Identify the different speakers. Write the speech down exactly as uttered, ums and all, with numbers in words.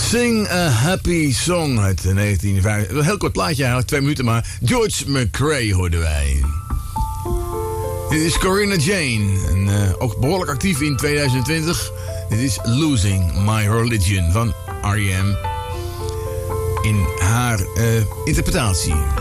Speaker 1: Sing a Happy Song uit negentien vijfenvijftig. Een heel kort plaatje eigenlijk, twee minuten maar. George McCrae hoorden wij. Dit is Corinna Jane. En, uh, ook behoorlijk actief in tweeduizend twintig. Dit is Losing My Religion van R E M. In haar uh, interpretatie.